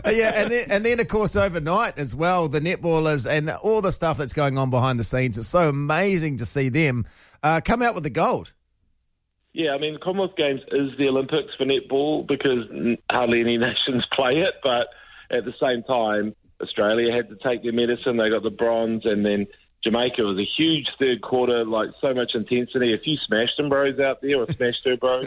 and then of course overnight as well, the netballers and all the stuff that's going on behind the scenes. It's so amazing to see them come out with the gold. Yeah, I mean, the Commonwealth Games is the Olympics for netball because hardly any nations play it, but at the same time, Australia had to take their medicine. They got the bronze, and then Jamaica was a huge third quarter, like so much intensity. A few smashed them bros out there, or smashed her bros.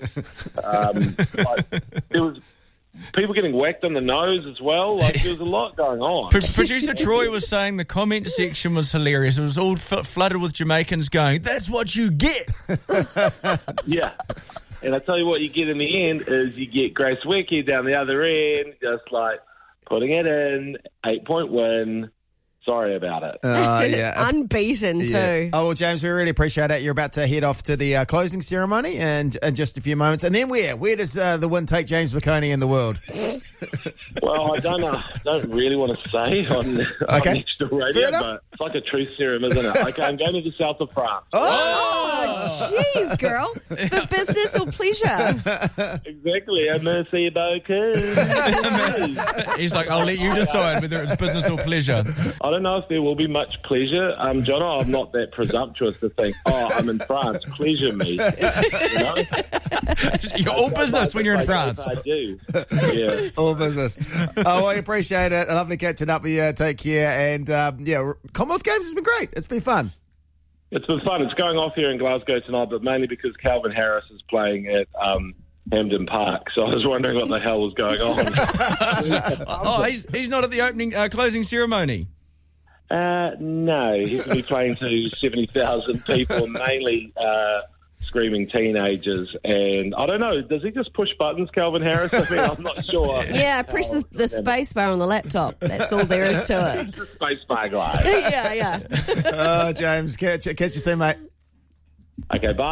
There was people getting whacked on the nose as well. Like there was a lot going on. Producer Troy was saying the comment section was hilarious. It was all flooded with Jamaicans going, "That's what you get." Yeah. And I tell you what you get in the end is you get Grace Wicky down the other end, just like putting it in, 8-point win. Sorry about it. Unbeaten too. Oh, well, James, we really appreciate it. You're about to head off to the closing ceremony and in just a few moments. And then where does the win take James McOnie in the world? Well, I don't really want to say on national radio, but it's like a truth serum, isn't it? Okay, I'm going to the south of France. Oh, jeez, girl. For business or pleasure? Exactly. Merci beaucoup. He's like, I'll let you decide whether it's business or pleasure. I don't know if there will be much pleasure. John, I'm not that presumptuous to think, I'm in France, pleasure me. You know? You're all business when you're in France. I do. Yeah. All business. Oh, I appreciate it. Lovely catching up with you. Take care. And, Commonwealth Games has been great. It's been fun. It's been fun. It's going off here in Glasgow tonight, but mainly because Calvin Harris is playing at Hampden Park. So I was wondering what the hell was going on. He's not at the opening closing ceremony. No, he's going to be playing to 70,000 people, mainly screaming teenagers. And I don't know, does he just push buttons, Calvin Harris? I mean, I'm not sure. Yeah, press the space bar on the laptop. That's all there is to it. He's the space bar guy. Yeah. Oh, James, catch you soon, mate. Okay, bye.